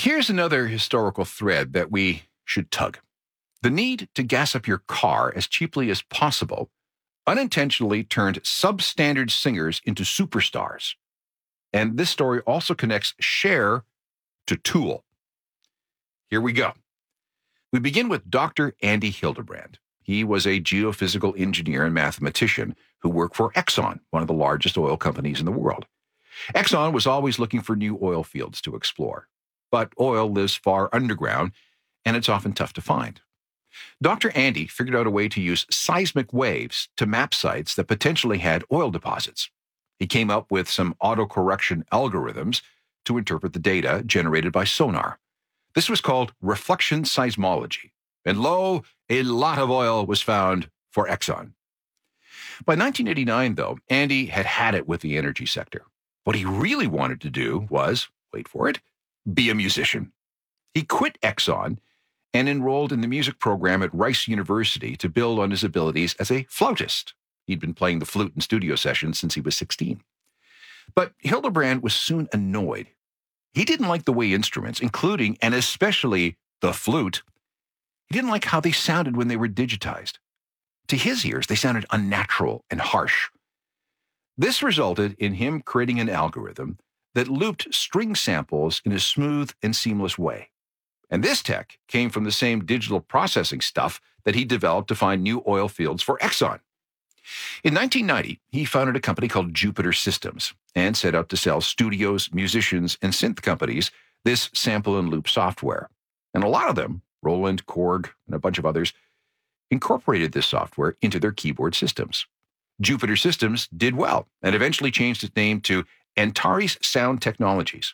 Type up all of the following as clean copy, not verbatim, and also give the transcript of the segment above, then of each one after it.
Here's another historical thread that we should tug. The need to gas up your car as cheaply as possible unintentionally turned substandard singers into superstars. And this story also connects Cher to Tool. Here we go. We begin with Dr. Andy Hildebrand. He was a geophysical engineer and mathematician who worked for Exxon, one of the largest oil companies in the world. Exxon was always looking for new oil fields to explore. But oil lives far underground, and it's often tough to find. Dr. Andy figured out a way to use seismic waves to map sites that potentially had oil deposits. He came up with some autocorrection algorithms to interpret the data generated by sonar. This was called reflection seismology. And lo, a lot of oil was found for Exxon. By 1989, though, Andy had had it with the energy sector. What he really wanted to do was, wait for it, be a musician. He quit Exxon and enrolled in the music program at Rice University to build on his abilities as a flautist. He'd been playing the flute in studio sessions since he was 16. But Hildebrand was soon annoyed. He didn't like the way instruments, including and especially the flute, he didn't like how they sounded when they were digitized. To his ears, they sounded unnatural and harsh. This resulted in him creating an algorithm that looped string samples in a smooth and seamless way. And this tech came from the same digital processing stuff that he developed to find new oil fields for Exxon. In 1990, he founded a company called Jupiter Systems and set out to sell studios, musicians, and synth companies this sample and loop software. And a lot of them, Roland, Korg, and a bunch of others, incorporated this software into their keyboard systems. Jupiter Systems did well and eventually changed its name to Antares Sound Technologies.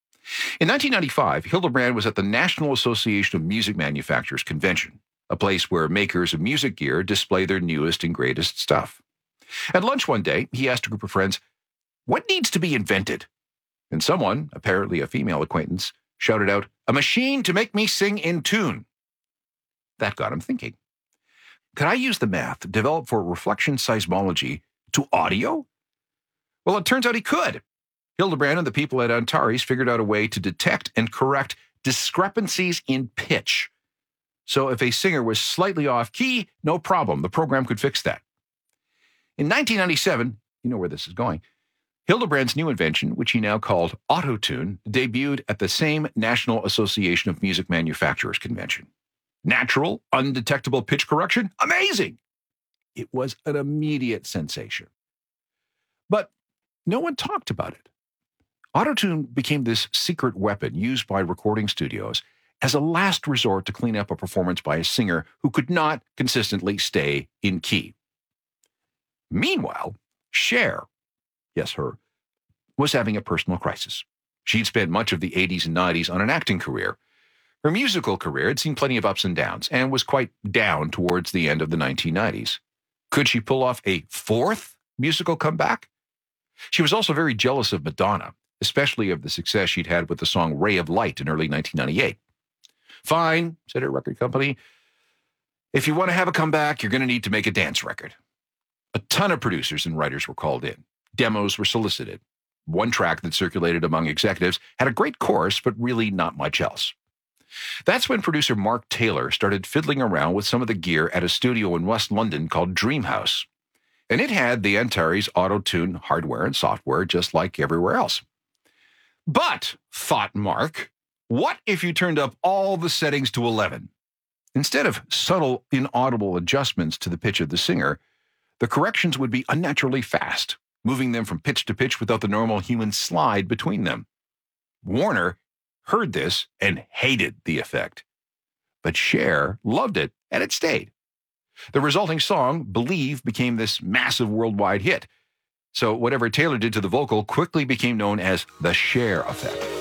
In 1995, Hildebrand was at the National Association of Music Manufacturers convention, a place where makers of music gear display their newest and greatest stuff. At lunch one day, he asked a group of friends, "What needs to be invented?" And someone, apparently a female acquaintance, shouted out, "A machine to make me sing in tune." That got him thinking. Could I use the math developed for reflection seismology to audio? Well, it turns out he could. Hildebrand and the people at Antares figured out a way to detect and correct discrepancies in pitch. So if a singer was slightly off key, no problem. The program could fix that. In 1997, you know where this is going, Hildebrand's new invention, which he now called Auto-Tune, debuted at the same National Association of Music Manufacturers convention. Natural, undetectable pitch correction? Amazing! It was an immediate sensation. But no one talked about it. Auto-Tune became this secret weapon used by recording studios as a last resort to clean up a performance by a singer who could not consistently stay in key. Meanwhile, Cher, yes, her, was having a personal crisis. She'd spent much of the 80s and 90s on an acting career. Her musical career had seen plenty of ups and downs and was quite down towards the end of the 1990s. Could she pull off a fourth musical comeback? She was also very jealous of Madonna, especially of the success she'd had with the song Ray of Light in early 1998. "Fine," said her record company. "If you want to have a comeback, you're going to need to make a dance record." A ton of producers and writers were called in. Demos were solicited. One track that circulated among executives had a great chorus, but really not much else. That's when producer Mark Taylor started fiddling around with some of the gear at a studio in West London called Dreamhouse. And it had the Antares Auto-Tune hardware and software just like everywhere else. But, thought Mark, what if you turned up all the settings to 11? Instead of subtle, inaudible adjustments to the pitch of the singer, the corrections would be unnaturally fast, moving them from pitch to pitch without the normal human slide between them. Warner heard this and hated the effect. But Cher loved it, and it stayed. The resulting song, Believe, became this massive worldwide hit. So whatever Taylor did to the vocal quickly became known as the Cher effect.